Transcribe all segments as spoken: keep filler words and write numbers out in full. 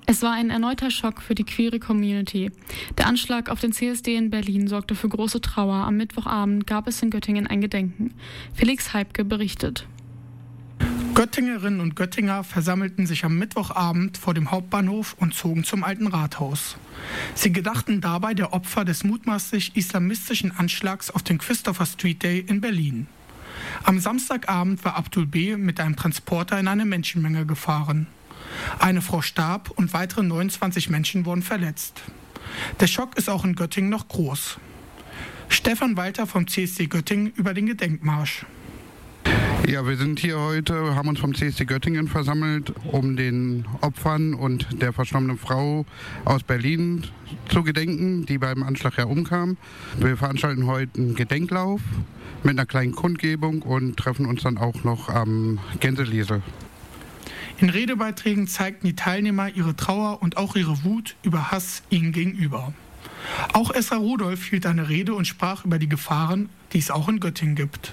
Es war ein erneuter Schock für die queere Community. Der Anschlag auf den C S D in Berlin sorgte für große Trauer. Am Mittwochabend gab es in Göttingen ein Gedenken. Felix Heibke berichtet. Göttingerinnen und Göttinger versammelten sich am Mittwochabend vor dem Hauptbahnhof und zogen zum Alten Rathaus. Sie gedachten dabei der Opfer des mutmaßlich islamistischen Anschlags auf den Christopher Street Day in Berlin. Am Samstagabend war Abdul B. mit einem Transporter in eine Menschenmenge gefahren. Eine Frau starb und weitere neunundzwanzig Menschen wurden verletzt. Der Schock ist auch in Göttingen noch groß. Stefan Walter vom C S D Göttingen über den Gedenkmarsch. Ja, wir sind hier heute, haben uns vom C S D Göttingen versammelt, um den Opfern und der verstorbenen Frau aus Berlin zu gedenken, die beim Anschlag ja umkam. Wir veranstalten heute einen Gedenklauf mit einer kleinen Kundgebung und treffen uns dann auch noch am Gänseliesel. In Redebeiträgen zeigten die Teilnehmer ihre Trauer und auch ihre Wut über Hass ihnen gegenüber. Auch Esra Rudolph hielt eine Rede und sprach über die Gefahren, die es auch in Göttingen gibt.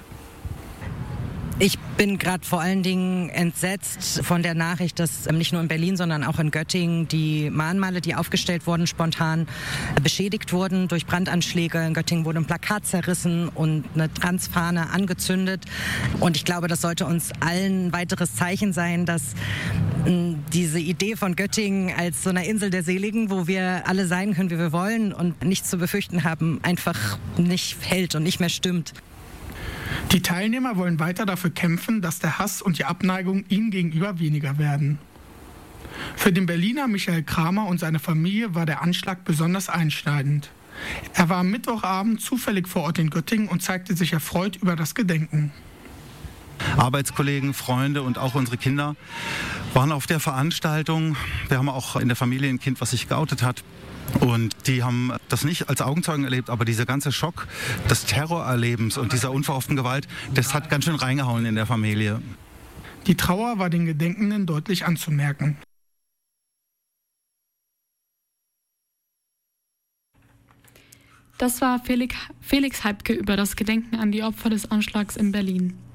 Ich bin gerade vor allen Dingen entsetzt von der Nachricht, dass nicht nur in Berlin, sondern auch in Göttingen die Mahnmale, die aufgestellt wurden, spontan beschädigt wurden durch Brandanschläge. In Göttingen wurde ein Plakat zerrissen und eine Transfahne angezündet. Und ich glaube, das sollte uns allen ein weiteres Zeichen sein, dass diese Idee von Göttingen als so einer Insel der Seligen, wo wir alle sein können, wie wir wollen und nichts zu befürchten haben, einfach nicht hält und nicht mehr stimmt. Die Teilnehmer wollen weiter dafür kämpfen, dass der Hass und die Abneigung ihnen gegenüber weniger werden. Für den Berliner Michael Kramer und seine Familie war der Anschlag besonders einschneidend. Er war am Mittwochabend zufällig vor Ort in Göttingen und zeigte sich erfreut über das Gedenken. Arbeitskollegen, Freunde und auch unsere Kinder waren auf der Veranstaltung. Wir haben auch in der Familie ein Kind, was sich geoutet hat. Und die haben das nicht als Augenzeugen erlebt, aber dieser ganze Schock des Terrorerlebens und dieser unverhofften Gewalt, das hat ganz schön reingehauen in der Familie. Die Trauer war den Gedenkenden deutlich anzumerken. Das war Felix, Felix Heibke über das Gedenken an die Opfer des Anschlags in Berlin.